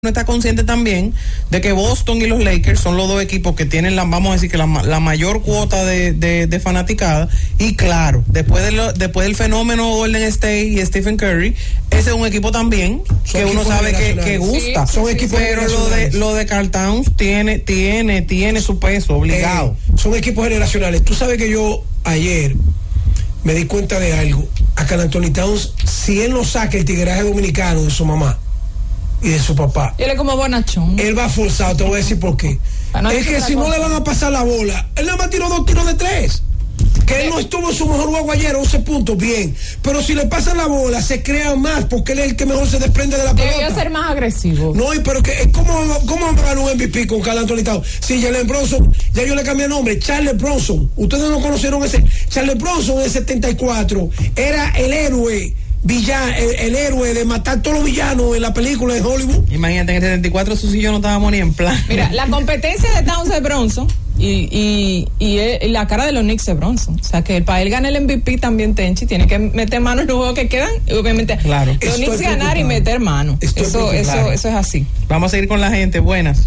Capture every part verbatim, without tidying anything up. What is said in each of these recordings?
no está consciente también de que Boston y los Lakers son los dos equipos que tienen la, vamos a decir que la, la mayor cuota de, de, de fanaticada, y claro, después de lo, después del fenómeno Golden State y Stephen Curry, ese es un equipo también que uno sabe que, que gusta, sí, son sí, equipos, pero lo de lo de Karl Towns tiene tiene tiene su peso obligado. Eh, son equipos generacionales. Tú sabes que yo ayer me di cuenta de algo. A Karl Anthony Towns, si él no saca el tigueraje dominicano de su mamá y de su papá, él es como bonachón, él va forzado. Te voy a decir por qué. Es que si no le van a pasar la bola, él nada más tiró dos tiros de tres, que él no estuvo en su mejor juego ayer, once puntos, bien, pero si le pasan la bola se crea más, porque él es el que mejor se desprende de la pelota. Debería ser más agresivo. No, pero que ¿cómo, cómo ganó un M V P con Karl Anthony Towns? Si Jalen Bronson, ya yo le cambié el nombre, Charles Bronson, ustedes no conocieron ese Charles Bronson en setenta y cuatro, era el héroe villano, el, el héroe de matar todos los villanos en la película de Hollywood. Imagínate, en el setenta y cuatro Susi y yo no estábamos ni en plan. Mira, la competencia de Towns es Bronson y, y, y, el, y la cara de los Knicks es Bronson. O sea, que para él ganar el M V P también Tenchi tiene que meter mano en los juegos que quedan, y obviamente claro, los Knicks ganar y meter mano. Eso, eso, claro. Eso es así. Vamos a seguir con la gente. Buenas.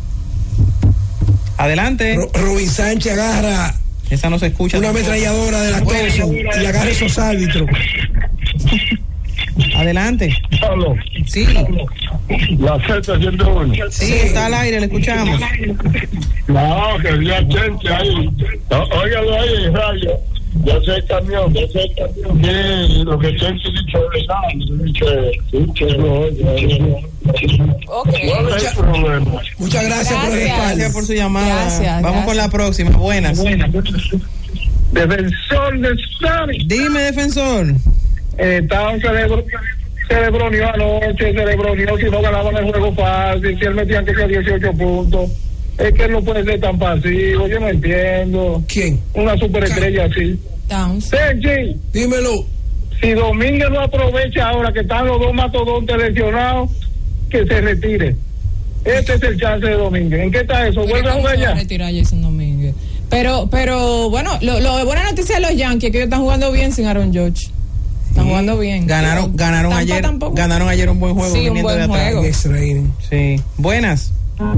Adelante. Ro- Rubin Sánchez agarra esa no se escucha una ametralladora de la Thompson y agarra esos árbitros. Adelante. Aló. Sí. La Z ciento uno. Sí, sí, está al aire, le escuchamos. No, que había gente ahí. No, óigalo ahí, radio. Yo sé el camión, yo sé el camión. Sí, lo que Chente dicho es nada. Muchas gracias, gracias por el Gracias por su llamada. Gracias, Vamos gracias. con la próxima. Buenas. Buenas. Defensor de Sony. Dime, defensor. Eh, estaba un cerebro, cerebronió anoche, cerebronió, si no ganaban el juego fácil, si él metía que sea dieciocho puntos. Es que él no puede ser tan pasivo, yo no entiendo. ¿Quién? Una superestrella así. Towns. Tenchi, dímelo. Si Domínguez no aprovecha ahora que están los dos mastodontes lesionados, que se retire. Este es el chance de Domínguez. ¿En qué está eso? ¿Vuelve a jugar ya? Retirar a Jason Domínguez. Pero, pero bueno, lo, lo de buena noticia de los Yankees es que ellos están jugando bien sin Aaron Judge. Están sí. jugando bien. Ganaron, ganaron Tampa ayer. Tampoco. Ganaron ayer un buen juego. Sí, un buen juego. Sí. Buenas.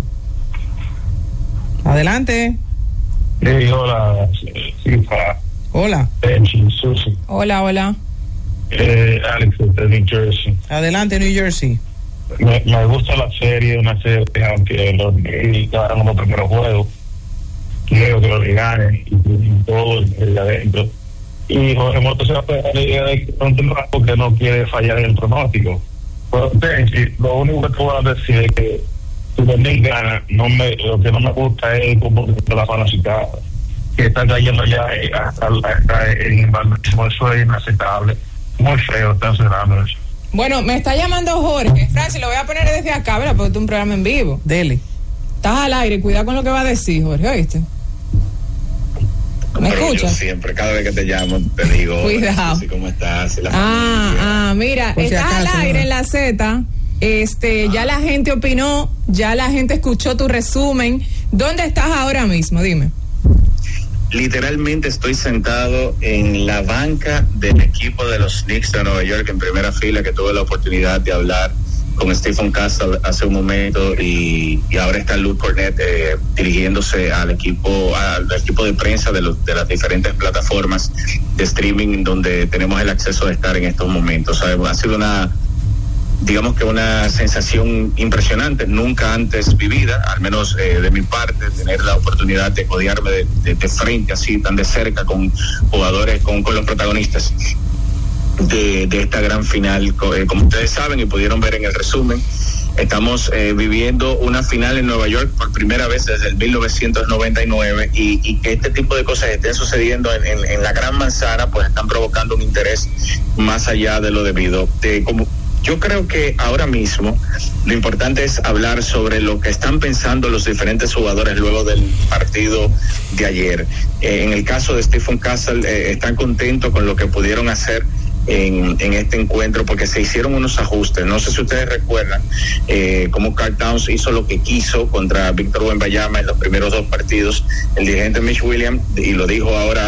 Adelante. Sí, hola. Sí, para. Hola. Benji, Susi. Hola, hola. Eh, Alex de New Jersey. Adelante, New Jersey. Me, me gusta la serie, una serie aunque los Knicks ganaron los primeros juegos. Creo que los ganen y, y todo el de adentro. Y Jorge Moto se va a pegar la idea de que porque no quiere fallar en el pronóstico. Pero Benji, lo único que te voy a decir es que si los Knicks ganan, no me, lo que no me gusta es el comportamiento de la fanaticada, que está cayendo ya hasta, hasta en el máximo. Eso es inaceptable, muy feo, están cerrando eso. Bueno, me está llamando Jorge. Francis, lo voy a poner desde acá, ¿verdad? Porque es un programa en vivo. Dele. Estás al aire, cuidado con lo que va a decir, Jorge, ¿oíste? ¿Me Pero escuchas? Yo siempre, cada vez que te llamo, te digo, cuidado. ¿Cómo estás? La ah, familia. ah, mira, Por si estás acaso, al aire ¿no? en la Z. Este, ah. Ya la gente opinó, ya la gente escuchó tu resumen. ¿Dónde estás ahora mismo? Dime. Literalmente estoy sentado en la banca del equipo de los Knicks de Nueva York en primera fila, que tuve la oportunidad de hablar con Stephen Castle hace un momento, y, y ahora está Luke Cornett eh, dirigiéndose al equipo al equipo de prensa de, los, de las diferentes plataformas de streaming donde tenemos el acceso de estar en estos momentos. O sea, ha sido una, digamos que una sensación impresionante, nunca antes vivida, al menos eh, de mi parte, tener la oportunidad de codearme de, de, de frente, así tan de cerca, con jugadores, con, con los protagonistas de, de esta gran final. Como ustedes saben y pudieron ver en el resumen, estamos eh, viviendo una final en Nueva York por primera vez desde el mil novecientos noventa y nueve, y, y que este tipo de cosas estén sucediendo en, en, en la Gran Manzana, pues están provocando un interés más allá de lo debido. De, como, yo creo que ahora mismo lo importante es hablar sobre lo que están pensando los diferentes jugadores luego del partido de ayer. Eh, en el caso de Stephen Castle, eh, están contentos con lo que pudieron hacer En, en este encuentro, porque se hicieron unos ajustes. No sé si ustedes recuerdan eh, cómo Karl Towns hizo lo que quiso contra Víctor Wembanyama en los primeros dos partidos. El dirigente Mitch Williams, y lo dijo ahora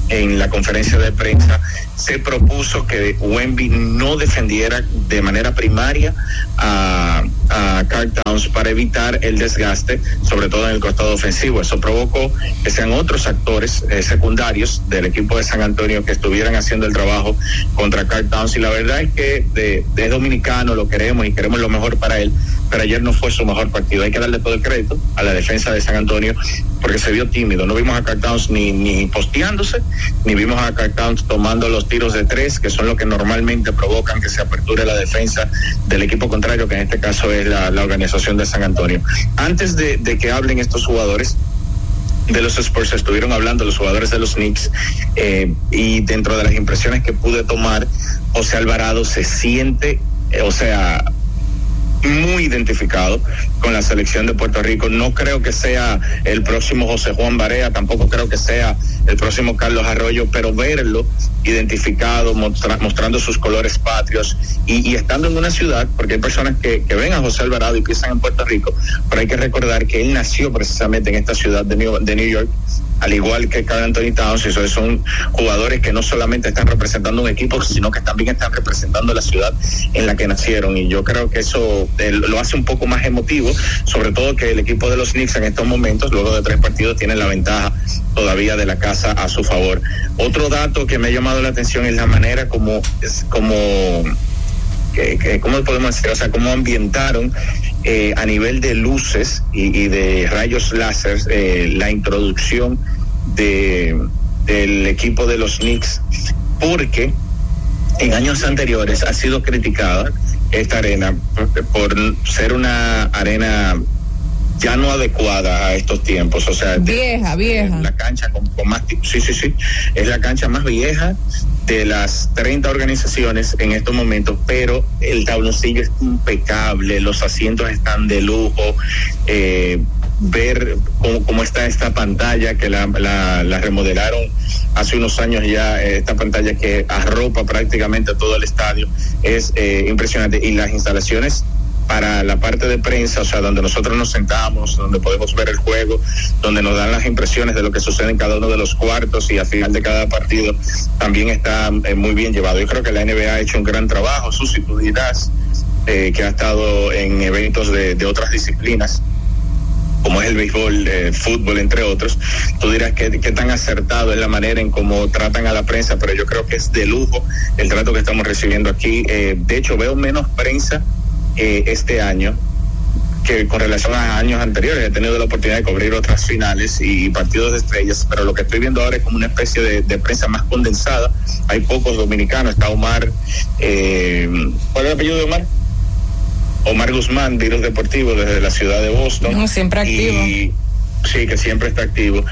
en la conferencia de prensa, se propuso que Wemby no defendiera de manera primaria a, a Karl Towns para evitar el desgaste, sobre todo en el costado ofensivo. Eso provocó que sean otros actores eh, secundarios del equipo de San Antonio que estuvieran haciendo el trabajo contra Karl Towns, y la verdad es que de, de dominicano lo queremos y queremos lo mejor para él, pero ayer no fue su mejor partido. Hay que darle todo el crédito a la defensa de San Antonio porque se vio tímido. No vimos a Karl Towns ni, ni posteándose, ni vimos a Karl Towns tomando los tiros de tres, que son los que normalmente provocan que se aperture la defensa del equipo contrario, que en este caso es la, la organización de San Antonio. Antes de, de que hablen estos jugadores de los Spurs, estuvieron hablando los jugadores de los Knicks, eh, y dentro de las impresiones que pude tomar, José Alvarado se siente, eh, o sea, muy identificado con la selección de Puerto Rico. No creo que sea el próximo José Juan Barea, tampoco creo que sea el próximo Carlos Arroyo, pero verlo identificado, mostra, mostrando sus colores patrios y, y estando en una ciudad, porque hay personas que, que ven a José Alvarado y piensan en Puerto Rico, pero hay que recordar que él nació precisamente en esta ciudad de New, de New York, al igual que Karl Anthony Towns, y eso son jugadores que no solamente están representando un equipo, sino que también están representando la ciudad en la que nacieron, y yo creo que eso eh, lo hace un poco más emotivo, sobre todo que el equipo de los Knicks en estos momentos, luego de tres partidos, tiene la ventaja todavía de la casa a su favor. Otro dato que me ha llamado la atención es la manera como, es como que, que, ¿cómo podemos decir? O sea, cómo ambientaron eh, a nivel de luces y, y de rayos láser eh, la introducción de del equipo de los Knicks, porque en años anteriores ha sido criticada esta arena por, por ser una arena ya no adecuada a estos tiempos, o sea, vieja, de, vieja. La cancha con, con más, sí, sí, sí, es la cancha más vieja de las treinta organizaciones en estos momentos, pero el tabloncillo es impecable, los asientos están de lujo, eh, ver cómo, cómo está esta pantalla que la, la, la remodelaron hace unos años ya, esta pantalla que arropa prácticamente todo el estadio, es eh, impresionante, y las instalaciones para la parte de prensa, o sea, donde nosotros nos sentamos, donde podemos ver el juego, donde nos dan las impresiones de lo que sucede en cada uno de los cuartos y al final de cada partido, también está eh, muy bien llevado. Yo creo que la N B A ha hecho un gran trabajo. Susi, tú dirás eh, que ha estado en eventos de, de otras disciplinas, como es el béisbol, eh, fútbol, entre otros. Tú dirás que, que tan acertado es la manera en cómo tratan a la prensa, pero yo creo que es de lujo el trato que estamos recibiendo aquí. Eh, de hecho, veo menos prensa Eh, este año que con relación a años anteriores. He tenido la oportunidad de cubrir otras finales y partidos de estrellas, pero lo que estoy viendo ahora es como una especie de, de prensa más condensada. Hay pocos dominicanos, está Omar, eh, ¿cuál es el apellido de Omar? Omar Guzmán, virus deportivo desde la ciudad de Boston. No, siempre activo. Y, sí, que siempre está activo.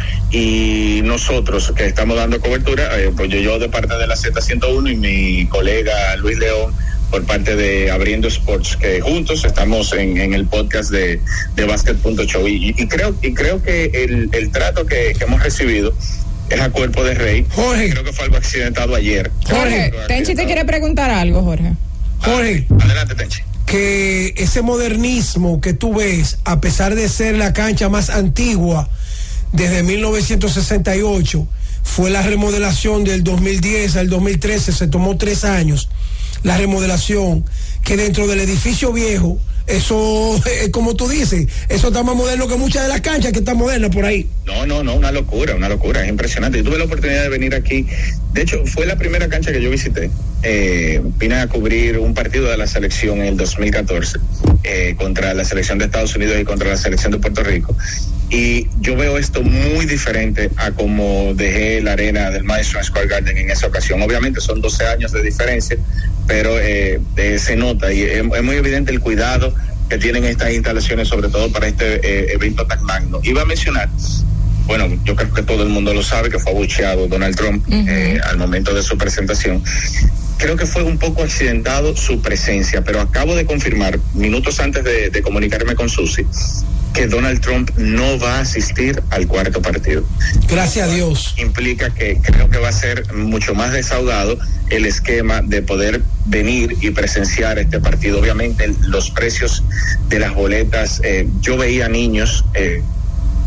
Y nosotros que estamos dando cobertura, eh, pues yo, yo de parte de la Z ciento uno y mi colega Luis León por parte de Abriendo Sports, que juntos estamos en, en el podcast de, de Basket punto show, y, y creo y creo que el, el trato que, que hemos recibido es a cuerpo de rey. Jorge, creo que fue algo accidentado ayer. Jorge, Tenchi te quiere preguntar algo, Jorge. Jorge, ah, adelante, Tenchi. Que ese modernismo que tú ves, a pesar de ser la cancha más antigua desde mil novecientos sesenta y ocho, fue la remodelación del dos mil diez al dos mil trece, se tomó tres años la remodelación, que dentro del edificio viejo, eso, eh, como tú dices, eso está más moderno que muchas de las canchas que están modernas por ahí. No, no, no, una locura, una locura, es impresionante. Yo tuve la oportunidad de venir aquí, de hecho fue la primera cancha que yo visité. Eh, vine a cubrir un partido de la selección en el dos mil catorce eh, contra la selección de Estados Unidos y contra la selección de Puerto Rico, y yo veo esto muy diferente a como dejé la arena del Madison Square Garden en esa ocasión. Obviamente son doce años de diferencia, pero eh, eh, se nota y es, es muy evidente el cuidado que tienen estas instalaciones, sobre todo para este eh, evento tan magno. Iba a mencionar, bueno, yo creo que todo el mundo lo sabe, que fue abucheado Donald Trump uh-huh. eh, al momento de su presentación. Creo que fue un poco accidentado su presencia, pero acabo de confirmar, minutos antes de, de comunicarme con Susi, que Donald Trump no va a asistir al cuarto partido. Gracias a Dios. Implica que creo que va a ser mucho más desahogado el esquema de poder venir y presenciar este partido. Obviamente los precios de las boletas, eh, yo veía niños eh,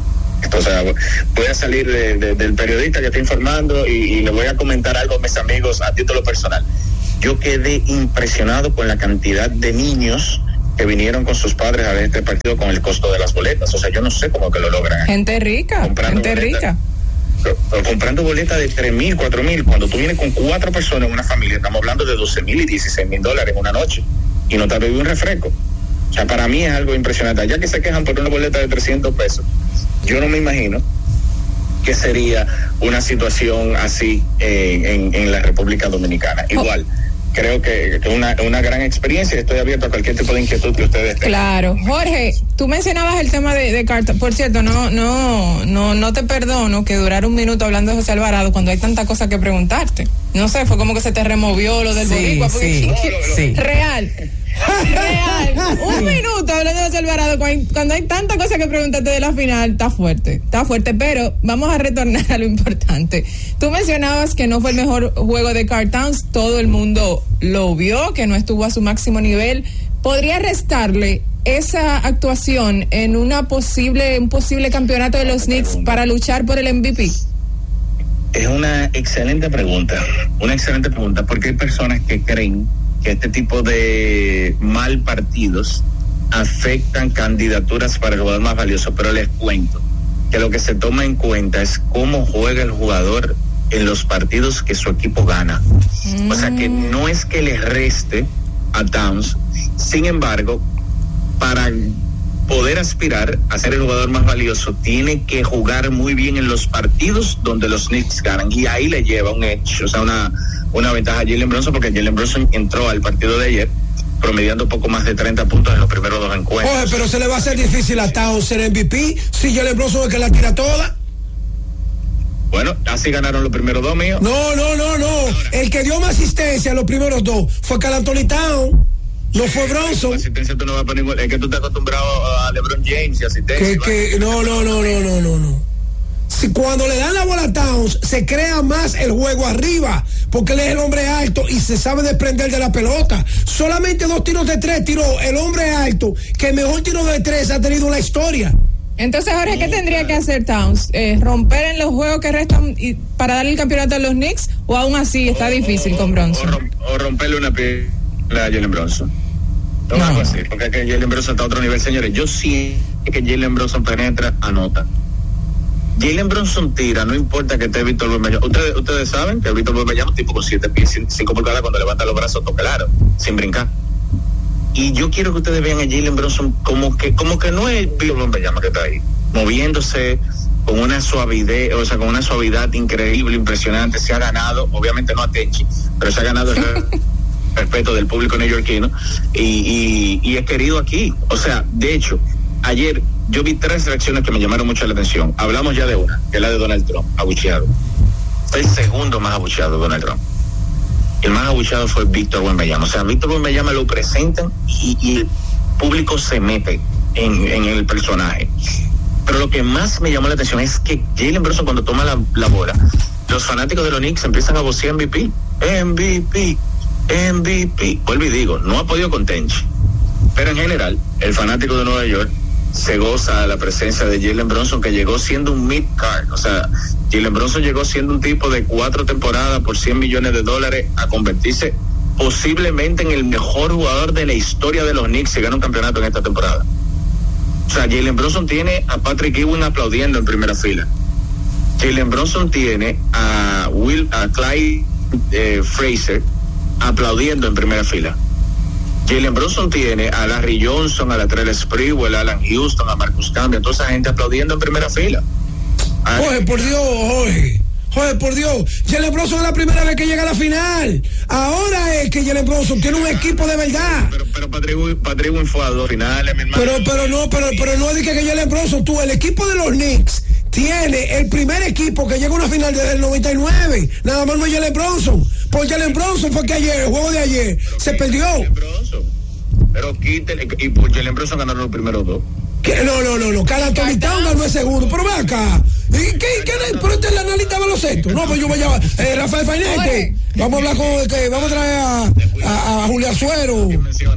Entonces voy a salir de, de, del periodista que está informando y, y le voy a comentar algo a mis amigos a título personal. Yo quedé impresionado con la cantidad de niños que vinieron con sus padres a ver este partido con el costo de las boletas. O sea, yo no sé cómo que lo logran. Gente rica, gente boletas, rica. Comprando boletas de tres mil, cuatro mil. Cuando tú vienes con cuatro personas en una familia, estamos hablando de doce mil y dieciséis mil dólares en una noche. Y no te bebí un refresco. O sea, para mí es algo impresionante. Ya que se quejan por una boleta de trescientos pesos, yo no me imagino que sería una situación así eh, en, en la República Dominicana. Igual. Oh. Creo que es una, una gran experiencia y estoy abierto a cualquier tipo de inquietud que ustedes tengan. Claro. Jorge, tú mencionabas el tema de, de carta. Por cierto, no no no no te perdono que durar un minuto hablando de José Alvarado cuando hay tanta cosa que preguntarte. No sé, fue como que se te removió lo del sí, boricua. Sí, no, no, no. sí. Real. Real. Un minuto hablando de José Alvarado cuando hay tanta cosa que preguntarte de la final, está fuerte, está fuerte, pero vamos a retornar a lo importante. Tú mencionabas que no fue el mejor juego de Karl Towns, todo el mundo lo vio, que no estuvo a su máximo nivel. ¿Podría restarle esa actuación en una posible, un posible campeonato de los Knicks para luchar por el M V P? Es una excelente pregunta, una excelente pregunta, porque hay personas que creen que este tipo de mal partidos afectan candidaturas para el jugador más valioso, pero les cuento que lo que se toma en cuenta es cómo juega el jugador en los partidos que su equipo gana. Mm. O sea que no es que le reste a Towns, sin embargo, para poder aspirar a ser el jugador más valioso, tiene que jugar muy bien en los partidos donde los Knicks ganan, y ahí le lleva un edge, o sea, una, una ventaja a Jalen Brunson, porque Jalen Brunson entró al partido de ayer promediando poco más de treinta puntos en los primeros dos encuentros. Oye, pero se le va a hacer difícil a Towns ser M V P si Jalen Brunson es el que la tira toda. Bueno, así ganaron los primeros dos míos. No, no, no, no. Ahora, el que dio más asistencia a los primeros dos fue Karl Anthony Towns. No fue Bronson. Asistencia tú no vas a poner, es que tú estás acostumbrado a LeBron James y asistencia. Que, que, no, no, no, no, no, no, no. Si cuando le dan la bola a Towns, se crea más el juego arriba, porque él es el hombre alto y se sabe desprender de la pelota. Solamente dos tiros de tres tiró el hombre alto, que el mejor tiro de tres ha tenido en la historia. Entonces, Jorge, ¿qué tendría que hacer Towns? Eh, ¿Romper en los juegos que restan y, para darle el campeonato a los Knicks? ¿O aún así está o, difícil o, con Bronson? O, rom, o romperle una pierna a Jalen Bronson. No, no. Algo así, porque es que Jalen Brunson está a otro nivel, señores. Yo sí que Jalen Brunson penetra, anota. Jalen Brunson tira, no importa que esté Víctor Wembanyama. Ustedes, ustedes saben que Víctor Wembanyama es un tipo con siete pies, cinco pulgadas, cuando levanta los brazos toca el aro, sin brincar. Y yo quiero que ustedes vean a Jalen Brunson como que, como que no es Víctor Wembanyama que está ahí, moviéndose con una suavidad, o sea, con una suavidad increíble, impresionante. Se ha ganado, obviamente no a Tenchi, pero se ha ganado el respeto del público neoyorquino y, y, y es querido aquí. O sea, de hecho, ayer yo vi tres reacciones que me llamaron mucho la atención. Hablamos ya de una, que es la de Donald Trump, abucheado. Fue el segundo más abucheado, Donald Trump. El más abucheado fue Víctor Wembanyama. O sea, Víctor Wembanyama lo presentan y, y el público se mete en, en el personaje. Pero lo que más me llamó la atención es que Jalen Brunson, cuando toma la, la bola, los fanáticos de los Knicks empiezan a vocear M V P, M V P, M V P. Vuelvo y digo, no ha podido con Tenchi, pero en general el fanático de Nueva York se goza de la presencia de Jalen Brunson, que llegó siendo un mid-card. O sea, Jalen Brunson llegó siendo un tipo de cuatro temporadas por cien millones de dólares a convertirse posiblemente en el mejor jugador de la historia de los Knicks si gana un campeonato en esta temporada. O sea, Jalen Brunson tiene a Patrick Ewing aplaudiendo en primera fila. Jalen Brunson tiene a Will, a Clyde eh, Fraser aplaudiendo en primera fila. Jalen Brunson tiene a Larry Johnson, a Latrell Sprewell, a Alan Houston, a Marcus Camby, a toda esa gente aplaudiendo en primera fila. A Jorge, por Dios, Jorge. Jorge, por Dios. Jalen Brunson es la primera vez que llega a la final. Ahora es que Jalen Brunson tiene un equipo de verdad. Pero, pero Patrick, Patrick Ewing fue a dos finales, mi hermano. Pero, pero no, pero, pero no dije que Jalen Brunson, tú, el equipo de los Knicks tiene el primer equipo que llega a una final desde el noventa y nueve. Nada más no es Jalen Brunson. Por Jalen Brunson fue que ayer, el juego de ayer, pero se perdió. Pero quítale, y por Jalen Brunson ganaron los primeros dos. ¿Qué? No, no, no, no. Karl Anthony Towns ganó el segundo. Pero ve acá. ¿Y qué? ¿Qué? ¿Pero este es el analista de baloncesto? No, pues yo voy a llamar. Eh, Rafael Fainete. Vamos a hablar con que vamos a traer a, a, a Julia Suero.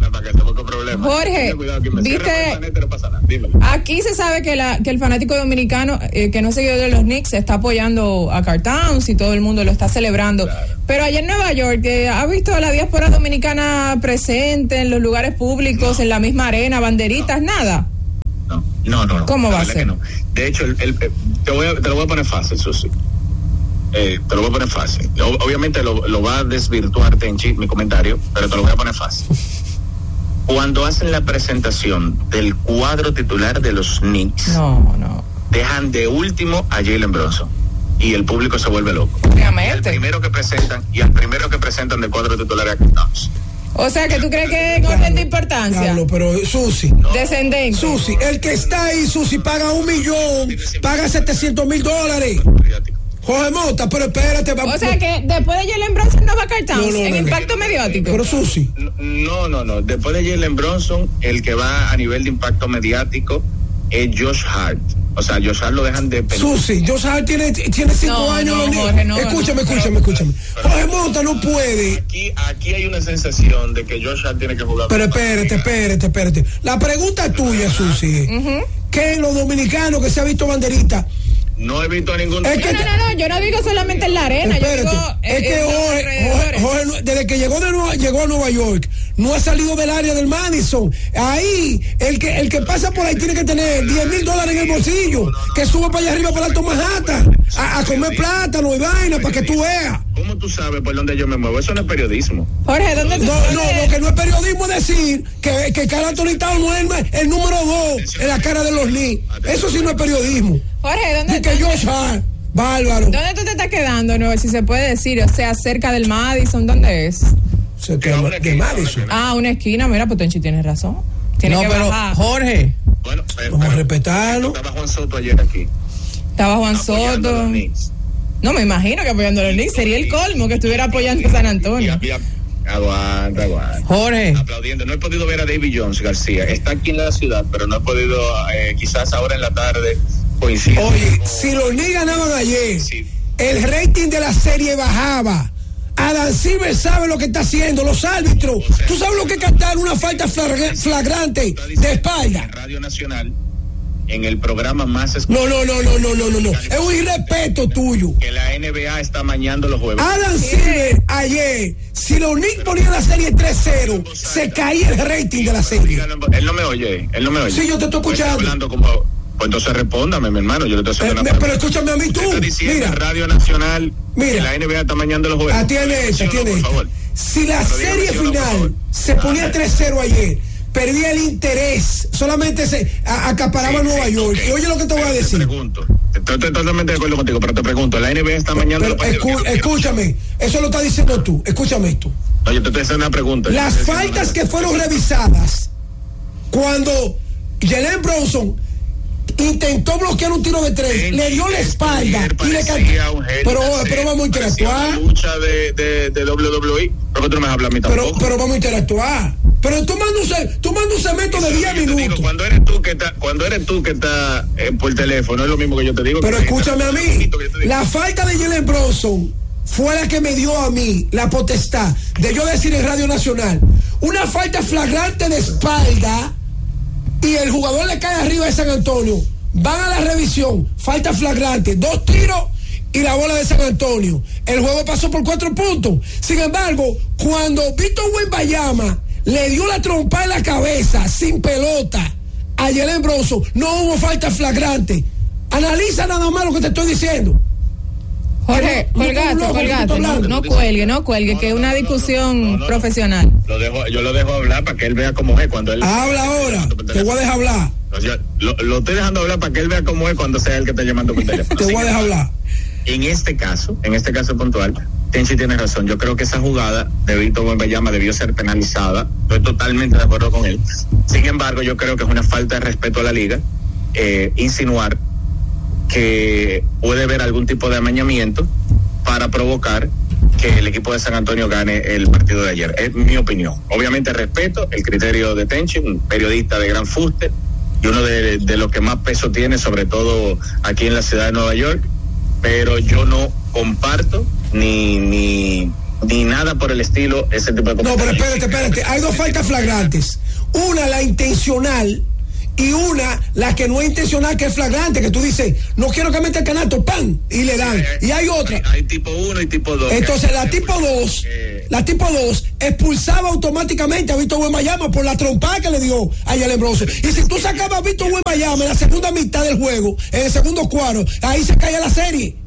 Jorge, viste, aquí se sabe que la que el fanático dominicano eh, que no es seguidor de los Knicks está apoyando a Karl Towns y todo el mundo lo está celebrando. Claro. Pero allá en Nueva York, eh, ¿ha visto a la diáspora dominicana presente en los lugares públicos, no. en la misma arena, banderitas, no. nada? No, no, no. no. ¿Cómo va a ser? No. De hecho, el, el, te, voy a, te lo voy a poner fácil, Susi. Eh, te lo voy a poner fácil. Obviamente lo, lo va a desvirtuar Tenchi, mi comentario, pero te lo voy a poner fácil. Cuando hacen la presentación del cuadro titular de los Knicks, no, no. dejan de último a Jalen Brunson y el público se vuelve loco. Obviamente. El primero que presentan y el primero que presentan del cuadro titular es Karl Towns. O sea, que tú crees que en orden de importancia. Diablo, pero Susi. No. Descendente. Susi, el que está ahí, Susi, paga un millón, paga setecientos mil dólares. Jorge Mota, pero espérate. Va, o sea que después de Jalen Brunson no va a Karl Towns no, no, en no, impacto no, mediático. Pero Susi. No, no, no. Después de Jalen Brunson, el que va a nivel de impacto mediático es Josh Hart. O sea, Josh Hart lo dejan de pensar. Susi, Josh Hart tiene, tiene cinco no, años. No, Jorge, no, escúchame, no, escúchame, escúchame. Pero, Jorge Mota no puede. Aquí, aquí hay una sensación de que Josh Hart tiene que jugar. Pero espérate, espérate, espérate. La pregunta es tuya, Susi. Uh-huh. ¿Qué en los dominicanos que se ha visto banderita? No he visto a ningún. Es que no, no, no, yo no digo solamente en la arena. Espérate, yo digo, es que Jorge, Jorge, Jorge, desde que llegó de Nueva, llegó a Nueva York, no ha salido del área del Madison. Ahí, el que el que pasa por ahí tiene que tener diez mil dólares en el bolsillo, no, no, no, que suba para allá arriba para el Alto Manhattan, a, a comer plátano y vaina para que tú veas. ¿Cómo tú sabes por dónde yo me muevo? Eso no es periodismo. Jorge, ¿dónde tú No, no, lo que no es periodismo es decir que, que Karl Anthony Towns no es el, el número dos en la cara de los Knicks. Eso sí no es periodismo. Jorge, ¿dónde y que Josh Hart, bárbaro. ¿Dónde tú te estás quedando, no? Si se puede decir, o sea, cerca del Madison, ¿dónde es? Cerca de, de Madison. Ah, una esquina, mira, pues Tenchi tienes razón. Tiene no, que pero bajar. Jorge. Bueno, pero, vamos pero, a respetarlo. Estaba Juan Soto ayer aquí. Estaba Juan Soto. No, me imagino que apoyando a los Knicks sería el colmo que estuviera apoyando a San Antonio. Y, y, aguanta, aguanta. Jorge. Aplaudiendo. No he podido ver a David Jones García. Está aquí en la ciudad, pero no he podido, eh, quizás ahora en la tarde coincide. Oye, como... si los Knicks ganaban ayer, sí. el rating de la serie bajaba. Adam Silver sabe lo que está haciendo, los árbitros. O sea, ¿tú sabes lo que es cantar una falta flagrante de espalda? En Radio Nacional, en el programa más escuchado. No, no, no, no, no, no, no. Es un irrespeto tuyo. Que la N B A está mañando los jueves. Adam Silver ayer, si los Knicks ponían la serie tres cero, se caía el rating de la serie. Él no me oye, él no me oye. Sí, yo te estoy escuchando. Estoy hablando como... Pues entonces respóndame, mi hermano, yo le estoy haciendo eh, una Pero escúchame a mí tú. Está diciendo mira, en Radio Nacional mira, que la N B A está mañando los juegos. Atiende esta, atiende esta. Si la pero serie final se ponía tres cero ayer, perdía el interés, solamente se a, acaparaba sí, Nueva sí, York. Okay. Y oye lo que te voy a decir. Te pregunto, estoy, estoy totalmente de acuerdo contigo, pero te pregunto, la N B A está mañando los escu partidos. Escúchame, eso lo estás diciendo tú, escúchame esto. Oye, te estoy haciendo una pregunta. Las faltas que fueron revisadas cuando Jalen Brunson intentó bloquear un tiro de tres, Tenchi, le dio la espalda y le cayó. Pero, pero vamos a interactuar. Lucha de, de, de doble u doble u E, pero tú no me hablas a mí tampoco. Pero, pero vamos a interactuar. Pero tú mandas un, un cemento de diez minutos. Digo, cuando eres tú que está, cuando eres tú que está eh, por teléfono, es lo mismo que yo te digo. Pero escúchame a mí. La falta de Jalen Brunson fue la que me dio a mí la potestad de yo decir en Radio Nacional una falta flagrante de espalda. Y el jugador le cae arriba de San Antonio. Van a la revisión, falta flagrante, dos tiros y la bola de San Antonio. El juego pasó por cuatro puntos. Sin embargo, cuando Víctor Wembanyama le dio la trompa en la cabeza sin pelota a Jalen Brunson, no hubo falta flagrante. Analiza nada más lo que te estoy diciendo. Jorge, colgate, colgate, no, no cuelgue, no cuelgue, no, que es no, una no, discusión no, no, no, profesional. Lo dejo, yo lo dejo hablar para que él vea cómo es cuando él... Habla ahora, te voy a dejar hablar. O sea, lo, lo estoy dejando hablar para que él vea cómo es cuando sea él que está llamando por teléfono. Te voy a dejar hablar. En este caso, en este caso puntual, Tenchi tiene razón. Yo creo que esa jugada de Víctor Wembanyama debió ser penalizada. Estoy totalmente de acuerdo con él. Sin embargo, yo creo que es una falta de respeto a la liga eh, insinuar que puede haber algún tipo de amañamiento para provocar que el equipo de San Antonio gane el partido de ayer. Es mi opinión. Obviamente respeto el criterio de Tenchi, un periodista de gran fuste y uno de, de los que más peso tiene, sobre todo aquí en la ciudad de Nueva York, pero yo no comparto ni, ni, ni nada por el estilo, ese tipo de No, comentarios. pero espérate, espérate. Hay dos faltas flagrantes. Una, la intencional, y una, la que no es intencional, que es flagrante, que tú dices, no quiero que meta el canasto, ¡pam! Y le dan. Y hay otra. Hay, hay tipo uno y tipo dos. Entonces, la tipo dos, Eh, la tipo dos expulsaba automáticamente a Víctor Wembanyama por la trompada que le dio a Jalen Bronson. Y si tú sacabas a Víctor Wembanyama en la segunda mitad del juego, en el segundo cuadro, ahí se caía la serie.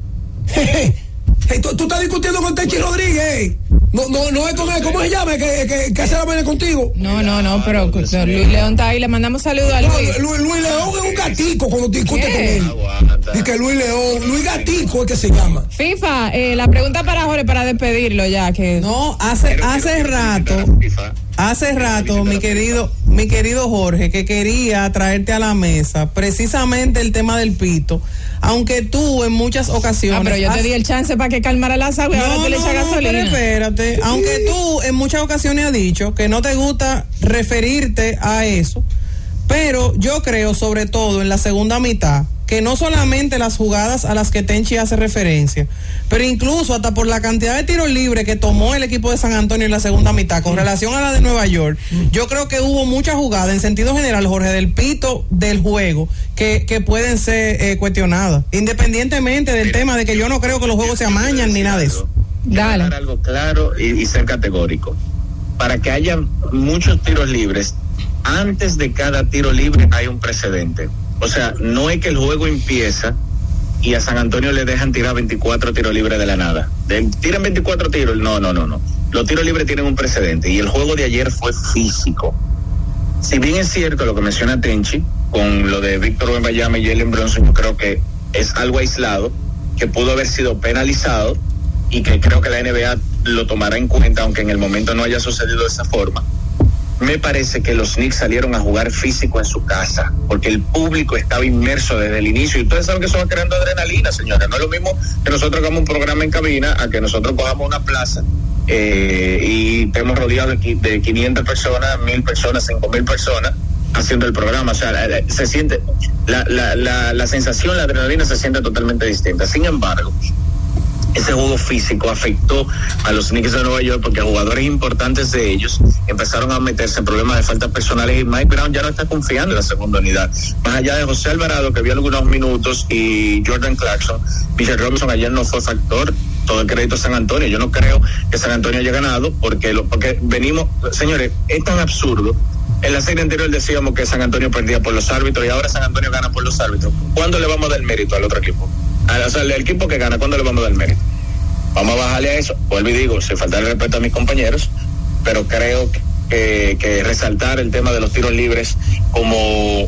Hey, tú, tú estás discutiendo con Tenchi Rodríguez, eh. No, no, no es con él, ¿cómo se llama? Que, que, que hace la vaina contigo. No, no, no, pero Luis León está ahí, le mandamos saludos a No, Luis. Luis, Luis León es un gatico cuando te discute ¿Qué? con él. Aguanta. Dice que Luis León, Luis Gatico es que se llama. FIFA, eh, la pregunta para Jorge, para despedirlo ya, que No, hace, Quiero- hace quiero rato, felicitar a FIFA. hace rato, mi querido, mi querido Jorge, que quería traerte a la mesa precisamente el tema del pito, aunque tú en muchas ocasiones. ah, pero yo te has- di el chance para que calmara las aguas y ahora tú le echas pero gasolina. espérate, aunque tú en muchas ocasiones has dicho que no te gusta referirte a eso, pero yo creo sobre todo en la segunda mitad que no solamente las jugadas a las que Tenchi hace referencia, pero incluso hasta por la cantidad de tiros libres que tomó el equipo de San Antonio en la segunda mitad con relación a la de Nueva York, yo creo que hubo muchas jugadas en sentido general, Jorge, del pito del juego que, que pueden ser eh, cuestionadas, independientemente del Mira, tema de que yo no creo que los juegos se Yo quiero amañan ni decir nada de algo. eso. Quiero Dale. hablar algo claro y, y ser categórico. Para que haya muchos tiros libres, antes de cada tiro libre hay un precedente. O sea, no es que el juego empieza y a San Antonio le dejan tirar veinticuatro tiros libres de la nada. De, tiran veinticuatro tiros, no, no, no, no. Los tiros libres tienen un precedente y el juego de ayer fue físico. Si bien es cierto lo que menciona Tenchi, con lo de Víctor Wembanyama y Jalen Bronson, yo creo que es algo aislado, que pudo haber sido penalizado y que creo que la N B A lo tomará en cuenta, aunque en el momento no haya sucedido de esa forma. Me parece que los Knicks salieron a jugar físico en su casa, porque el público estaba inmerso desde el inicio, y ustedes saben que eso va creando adrenalina, señores. No es lo mismo que nosotros hagamos un programa en cabina a que nosotros cojamos una plaza eh, y estemos rodeados de, de quinientas personas, mil personas, cinco mil personas haciendo el programa. O sea, se siente, la, la, la, la sensación, la adrenalina se siente totalmente distinta. Sin embargo, ese juego físico afectó a los Knicks de Nueva York porque jugadores importantes de ellos empezaron a meterse en problemas de faltas personales y Mike Brown ya no está confiando en la segunda unidad. Más allá de José Alvarado, que vio algunos minutos, y Jordan Clarkson, Mitchell Robinson ayer no fue factor. Todo el crédito a San Antonio. Yo no creo que San Antonio haya ganado porque, lo, porque venimos, señores, es tan absurdo. En la serie anterior decíamos que San Antonio perdía por los árbitros y ahora San Antonio gana por los árbitros. ¿Cuándo le vamos a dar mérito al otro equipo? O sea, el equipo que gana, ¿cuándo le vamos a dar mérito? Vamos a bajarle a eso. Vuelvo y digo, sin faltar el respeto a mis compañeros, pero creo que, que resaltar el tema de los tiros libres como,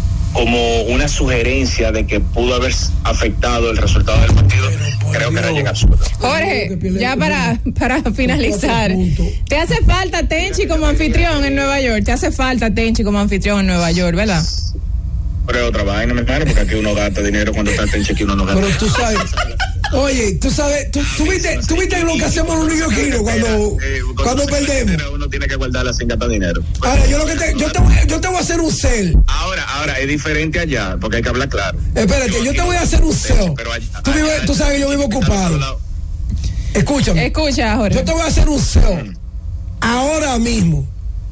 como una sugerencia de que pudo haber afectado el resultado del partido, creo que era bien absurdo. Jorge, ya para, para finalizar, ¿te hace falta Tenchi como anfitrión en Nueva York? ¿Te hace falta Tenchi como anfitrión en Nueva York, verdad? Pero es otra vaina, mi hermano, porque aquí uno gasta dinero cuando está en cheque, uno no gasta. Pero tú sabes, oye, tú sabes, tú, tú viste, tú viste lo que hacemos los neoyorquinos cuando, Eh, cuando perdemos. Uno tiene que guardarla sin gastar dinero. Ahora, yo lo que te, yo te, voy- yo te voy a hacer un cel. Ahora, ahora, es diferente allá, porque hay que hablar claro. Espérate, yo te voy a hacer un cel. Pero allá- Tú, vives- tú sabes que yo vivo ocupado. Escúchame. Escucha, Jorge. Yo te voy a hacer un cel ahora mismo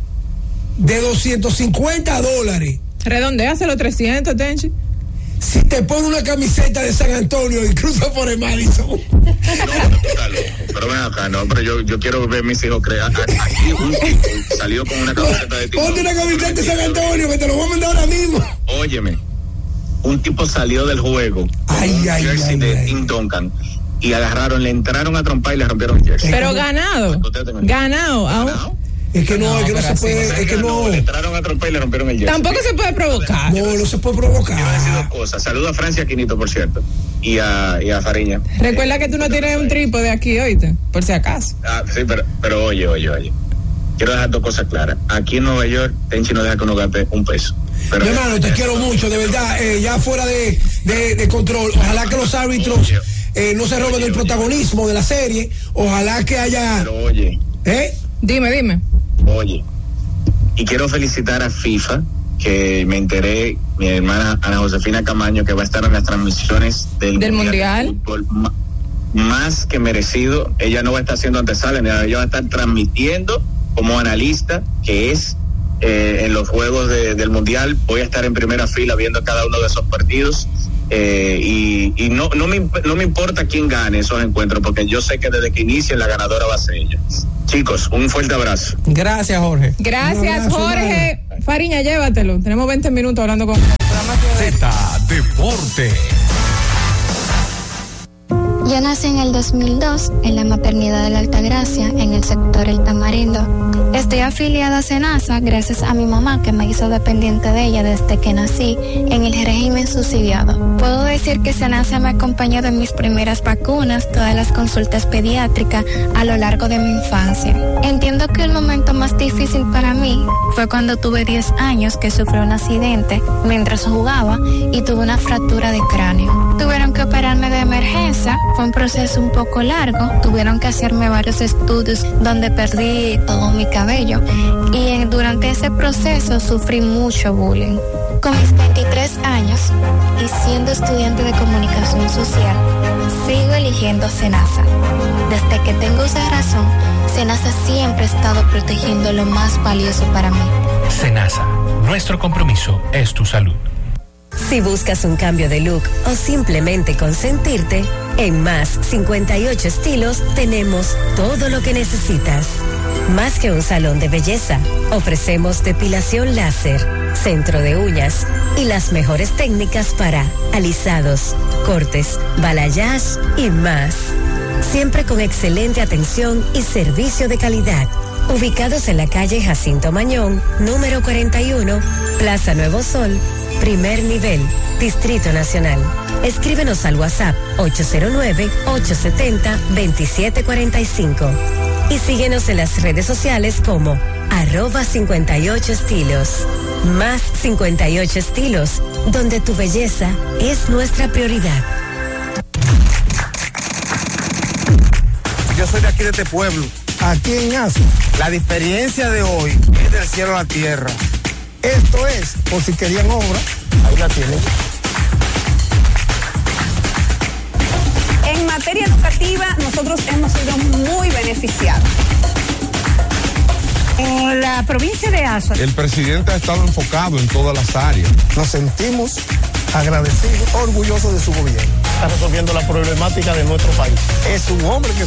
de doscientos cincuenta dólares. Redondéase los trescientos, Tenchi. Si te pone una camiseta de San Antonio y cruza por el Madison. No, pero tú estás loco. Pero ven acá, no, pero yo, yo quiero ver mis hijos crear. Aquí un tipo salió con una camiseta de tipo. Ponte una camiseta de San Antonio, que te lo voy a mandar ahora mismo. Óyeme, un tipo salió del juego con Ay, un ay, jersey ay, de ay. Tim Duncan y agarraron, le entraron a trompar y le rompieron el jersey. Pero ganado. Ganado. aún- ¿Ganado? Es que no, No, es que no pero se así puede, no es que no. Le entraron a trompar y le rompieron el jersey. Tampoco se puede provocar. No, no se puede Iba a decir provocar. dos cosas. Saludo a Francia Quinito, por cierto, y a, y a Fariña. Recuerda que tú no tienes un trípode aquí, oíste, por si acaso. Ah, sí, pero, pero oye, oye, oye. Quiero dejar dos cosas claras. Aquí en Nueva York, Tenchi no deja que uno gaste un peso. Pero Mi hermano, te quiero mucho, de verdad, eh, ya fuera de, de, de control. Ojalá que los árbitros eh, no se roben el protagonismo de la serie. Ojalá que haya. Pero oye, ¿Eh? Dime, dime. oye. Y quiero felicitar a FIFA, que me enteré, mi hermana Ana Josefina Camaño, que va a estar en las transmisiones del, ¿Del Mundial? de Fútbol, ma- más que merecido. Ella no va a estar haciendo antesala, ella va a estar transmitiendo como analista, que es eh, en los juegos de, del Mundial. Voy a estar en primera fila viendo cada uno de esos partidos. Eh, y y no, no, me, no me importa quién gane esos encuentros, porque yo sé que desde que inicie la ganadora va a ser ella. Chicos, un fuerte abrazo. Gracias, Jorge. Gracias, Jorge. Fariña, llévatelo. Tenemos veinte minutos hablando con Z Deporte. Yo nací en el dos mil dos en la maternidad de la Altagracia, en el sector El Tamarindo. Estoy afiliada a SENASA gracias a mi mamá, que me hizo dependiente de ella desde que nací en el régimen subsidiado. Puedo decir que SENASA me acompañó de mis primeras vacunas, todas las consultas pediátricas a lo largo de mi infancia. Entiendo que el momento más difícil para mí fue cuando tuve diez años, que sufrí un accidente mientras jugaba y tuve una fractura de cráneo. Tuvieron que operarme de emergencia. Fue un proceso un poco largo, tuvieron que hacerme varios estudios donde perdí todo mi cabello y en, durante ese proceso sufrí mucho bullying. Con mis veintitrés años y siendo estudiante de comunicación social, sigo eligiendo SENASA. Desde que tengo uso de razón, SENASA siempre ha estado protegiendo lo más valioso para mí. SENASA, nuestro compromiso es tu salud. Si buscas un cambio de look o simplemente consentirte, en Más cincuenta y ocho Estilos tenemos todo lo que necesitas. Más que un salón de belleza, ofrecemos depilación láser, centro de uñas y las mejores técnicas para alisados, cortes, balayage y más. Siempre con excelente atención y servicio de calidad. Ubicados en la calle Jacinto Mañón, número cuarenta y uno, Plaza Nuevo Sol, primer nivel, Distrito Nacional. Escríbenos al WhatsApp ocho cero nueve, ocho siete cero, dos siete cuatro cinco y síguenos en las redes sociales como arroba cincuenta y ocho estilos. Más cincuenta y ocho Estilos, donde tu belleza es nuestra prioridad. Yo soy de aquí, de este pueblo. Aquí en Aso. La diferencia de hoy es del cielo a la tierra. Esto es, por si querían obra, ahí la tienen. En materia educativa, nosotros hemos sido muy beneficiados. En la provincia de Aso, el presidente ha estado enfocado en todas las áreas. Nos sentimos agradecidos, orgullosos de su gobierno. Está resolviendo la problemática de nuestro país. Es un hombre que